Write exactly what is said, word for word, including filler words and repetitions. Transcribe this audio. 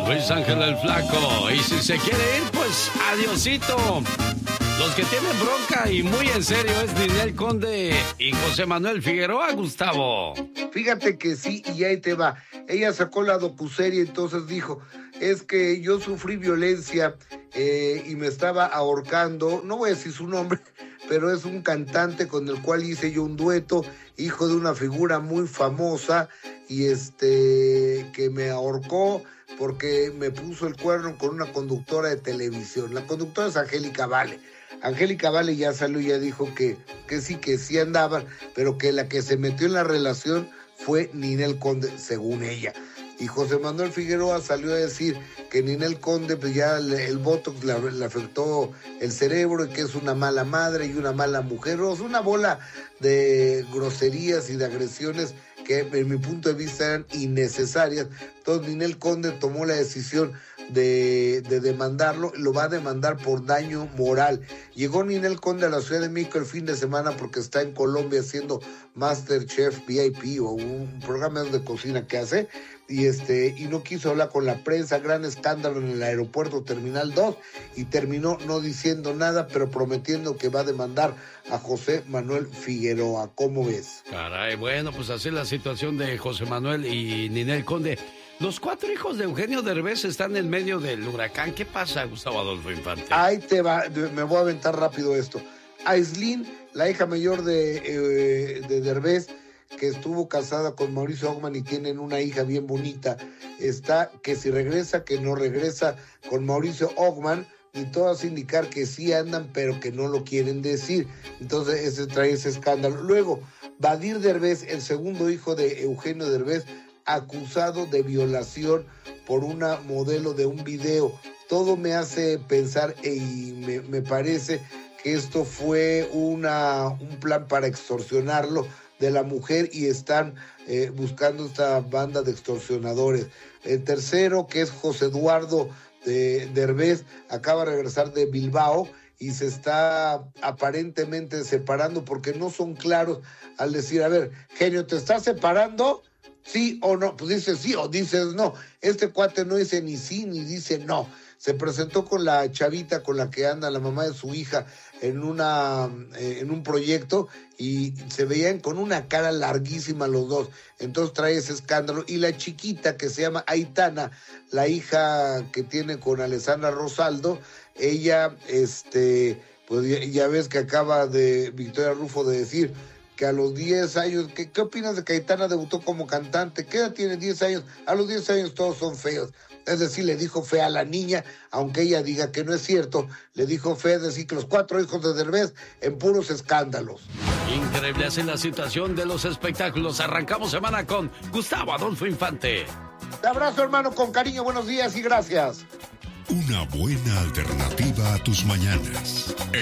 Luis Ángel el Flaco. Y si se quiere ir, pues adiosito. Los que tienen bronca y muy en serio es Ninel Conde y José Manuel Figueroa, Gustavo. Fíjate que sí, y ahí te va. Ella sacó la docuserie, entonces dijo, es que yo sufrí violencia eh, y me estaba ahorcando, no voy a decir su nombre, pero es un cantante con el cual hice yo un dueto, hijo de una figura muy famosa, y este que me ahorcó porque me puso el cuerno con una conductora de televisión. La conductora es Angélica Vale. Angélica Vale ya salió y ya dijo que, que sí, que sí andaban, pero que la que se metió en la relación fue Ninel Conde, según ella. Y José Manuel Figueroa salió a decir que Ninel Conde, pues ya le, el botox le, le afectó el cerebro y que es una mala madre y una mala mujer. O sea, una bola de groserías y de agresiones que en mi punto de vista eran innecesarias. Entonces Ninel Conde tomó la decisión de, de demandarlo, lo va a demandar por daño moral. Llegó Ninel Conde a la Ciudad de México el fin de semana porque está en Colombia haciendo MasterChef V I P o un programa de cocina que hace, y este y no quiso hablar con la prensa. Gran escándalo en el aeropuerto Terminal dos y terminó no diciendo nada, pero prometiendo que va a demandar a José Manuel Figueroa. ¿Cómo ves? Caray, bueno, pues así es la situación de José Manuel y Ninel Conde. Los cuatro hijos de Eugenio Derbez están en medio del huracán. ¿Qué pasa, Gustavo Adolfo Infante? Ahí te va, me voy a aventar rápido esto. Aislinn, la hija mayor de, eh, de Derbez, que estuvo casada con Mauricio Ockman y tienen una hija bien bonita, está que si regresa, que no regresa con Mauricio Ockman, y todas indicar que sí andan, pero que no lo quieren decir. Entonces ese trae ese escándalo. Luego, Badir Derbez, el segundo hijo de Eugenio Derbez, acusado de violación por una modelo de un video. Todo me hace pensar y me, me parece que esto fue una, un plan para extorsionarlo de la mujer y están eh, buscando esta banda de extorsionadores. El tercero, que es José Eduardo de Derbez, acaba de regresar de Bilbao y se está aparentemente separando porque no son claros al decir, a ver, genio, ¿te estás separando? ¿Sí o no? Pues dice sí o dices no. Este cuate no dice ni sí ni dice no. Se presentó con la chavita con la que anda la mamá de su hija en una eh, en un proyecto y se veían con una cara larguísima los dos. Entonces trae ese escándalo. Y la chiquita que se llama Aitana, la hija que tiene con Alessandra Rosaldo, ella, este, pues ya, ya ves que acaba de Victoria Rufo de decir que a los diez años, ¿qué, ¿qué opinas de que Aitana debutó como cantante? ¿Qué edad tiene? diez años. A los diez años todos son feos. Es decir, le dijo fea a la niña, aunque ella diga que no es cierto, le dijo fea, es decir, que los cuatro hijos de Derbez en puros escándalos. Increíble, así la situación de los espectáculos. Arrancamos semana con Gustavo Adolfo Infante. Te abrazo, hermano, con cariño, buenos días y gracias. Una buena alternativa a tus mañanas.